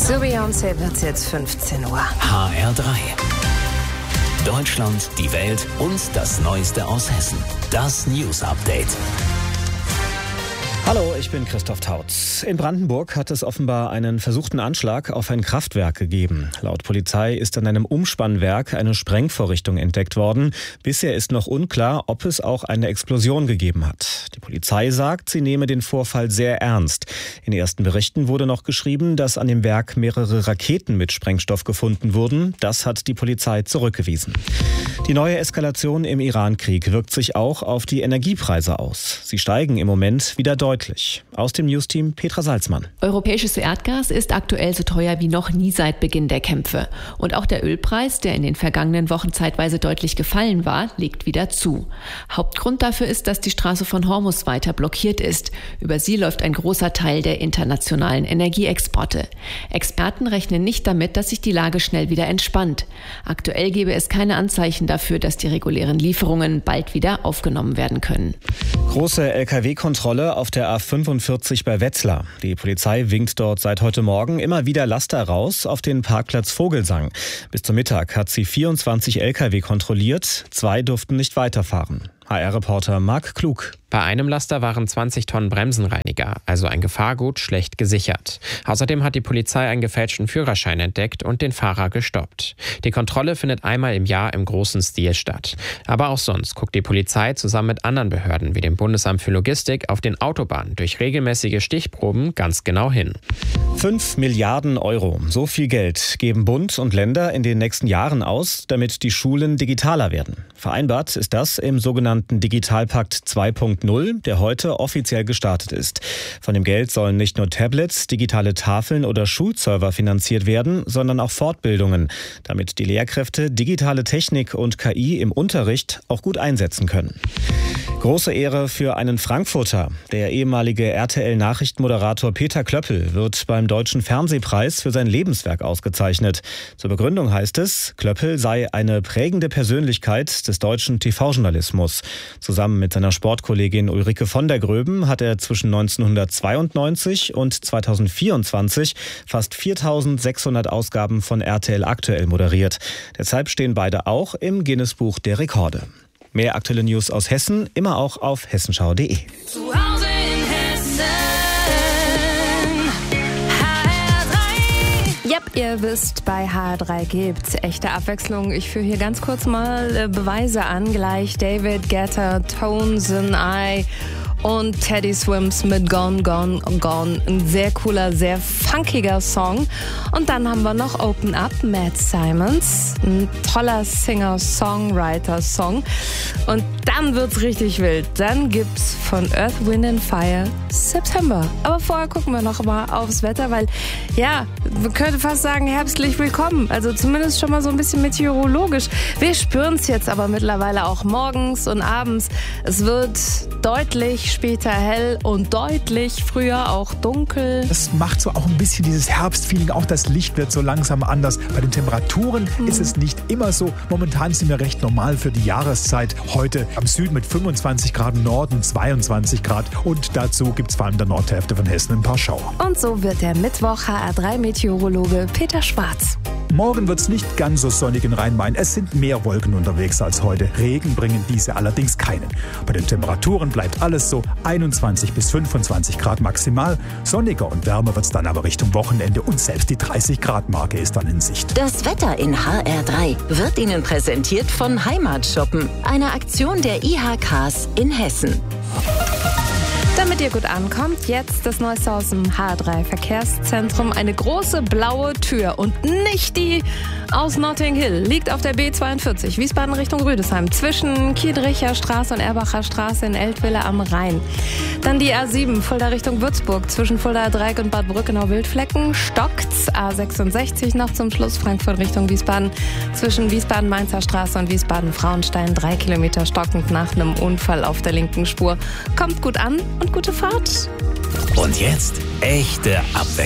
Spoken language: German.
Zu Beyoncé wird es jetzt 15 Uhr. HR3. Deutschland, die Welt und das Neueste aus Hessen. Das News Update. Hallo, ich bin Christoph Tautz. In Brandenburg hat es offenbar einen versuchten Anschlag auf ein Kraftwerk gegeben. Laut Polizei ist an einem Umspannwerk eine Sprengvorrichtung entdeckt worden. Bisher ist noch unklar, ob es auch eine Explosion gegeben hat. Die Polizei sagt, sie nehme den Vorfall sehr ernst. In ersten Berichten wurde noch geschrieben, dass an dem Werk mehrere Raketen mit Sprengstoff gefunden wurden. Das hat die Polizei zurückgewiesen. Die neue Eskalation im Iran-Krieg wirkt sich auch auf die Energiepreise aus. Sie steigen im Moment wieder deutlich. Aus dem Newsteam Petra Salzmann. Europäisches Erdgas ist aktuell so teuer wie noch nie seit Beginn der Kämpfe. Und auch der Ölpreis, der in den vergangenen Wochen zeitweise deutlich gefallen war, legt wieder zu. Hauptgrund dafür ist, dass die Straße von Hormuz weiter blockiert ist. Über sie läuft ein großer Teil der internationalen Energieexporte. Experten rechnen nicht damit, dass sich die Lage schnell wieder entspannt. Aktuell gebe es keine Anzeichen dafür, dass die regulären Lieferungen bald wieder aufgenommen werden können. Große Lkw-Kontrolle auf der A45 bei Wetzlar. Die Polizei winkt dort seit heute Morgen immer wieder Laster raus auf den Parkplatz Vogelsang. Bis zum Mittag hat sie 24 Lkw kontrolliert. 2 durften nicht weiterfahren. HR-Reporter Marc Klug. Bei einem Laster waren 20 Tonnen Bremsenreiniger, also ein Gefahrgut, schlecht gesichert. Außerdem hat die Polizei einen gefälschten Führerschein entdeckt und den Fahrer gestoppt. Die Kontrolle findet einmal im Jahr im großen Stil statt. Aber auch sonst guckt die Polizei zusammen mit anderen Behörden wie dem Bundesamt für Logistik auf den Autobahnen durch regelmäßige Stichproben ganz genau hin. 5 Milliarden Euro. So viel Geld geben Bund und Länder in den nächsten Jahren aus, damit die Schulen digitaler werden. Vereinbart ist das im sogenannten Digitalpakt 2.0, der heute offiziell gestartet ist. Von dem Geld sollen nicht nur Tablets, digitale Tafeln oder Schulserver finanziert werden, sondern auch Fortbildungen, damit die Lehrkräfte digitale Technik und KI im Unterricht auch gut einsetzen können. Große Ehre für einen Frankfurter. Der ehemalige RTL-Nachrichtenmoderator Peter Klöppel wird beim Deutschen Fernsehpreis für sein Lebenswerk ausgezeichnet. Zur Begründung heißt es, Klöppel sei eine prägende Persönlichkeit des deutschen TV-Journalismus. Zusammen mit seiner Sportkollegin Ulrike von der Gröben hat er zwischen 1992 und 2024 fast 4.600 Ausgaben von RTL aktuell moderiert. Deshalb stehen beide auch im Guinness-Buch der Rekorde. Mehr aktuelle News aus Hessen, immer auch auf hessenschau.de. Zu Hause in Hessen, HR3. Yep, ihr wisst, bei HR3 gibt's echte Abwechslung. Ich führe hier ganz kurz mal Beweise an. Gleich David Guetta, Tones and I und Teddy Swims mit Gone, Gone, Gone. Ein sehr cooler, sehr funkiger Song. Und dann haben wir noch Open Up, Matt Simons. Ein toller Singer-Songwriter-Song. Und dann wird's richtig wild. Dann gibt's von Earth, Wind and Fire September. Aber vorher gucken wir noch mal aufs Wetter, weil, ja, man könnte fast sagen, herbstlich willkommen. Also zumindest schon mal so ein bisschen meteorologisch. Wir spüren's jetzt aber mittlerweile auch morgens und abends. Es wird deutlich später hell und deutlich früher auch dunkel. Das macht so auch ein bisschen dieses Herbstfeeling. Auch das Licht wird so langsam anders. Bei den Temperaturen ist es nicht immer so. Momentan sind wir recht normal für die Jahreszeit. Heute am Süden mit 25 Grad, im Norden 22 Grad. Und dazu gibt es vor allem in der Nordhälfte von Hessen ein paar Schauer. Und so wird der Mittwoch HR3-Meteorologe Peter Schwarz. Morgen wird es nicht ganz so sonnig in Rhein-Main. Es sind mehr Wolken unterwegs als heute. Regen bringen diese allerdings keinen. Bei den Temperaturen bleibt alles so 21 bis 25 Grad maximal. Sonniger und wärmer wird es dann aber Richtung Wochenende und selbst die 30-Grad-Marke ist dann in Sicht. Das Wetter in HR3 wird Ihnen präsentiert von Heimatshoppen, einer Aktion der IHKs in Hessen. Damit ihr gut ankommt, jetzt das Neueste aus dem HR3 Verkehrszentrum. Eine große blaue Tür und nicht die aus Notting Hill. Liegt auf der B42, Wiesbaden Richtung Rüdesheim, zwischen Kiedricher Straße und Erbacher Straße in Eltville am Rhein. Dann die A7, Fulda Richtung Würzburg, zwischen Fulda Dreieck und Bad Brückenau-Wildflecken. Stockt's, A66 noch zum Schluss, Frankfurt Richtung Wiesbaden, zwischen Wiesbaden-Mainzer Straße und Wiesbaden-Frauenstein. 3 Kilometer stockend nach einem Unfall auf der linken Spur. Kommt gut an und gute Fahrt. Und jetzt echte Abwechslung.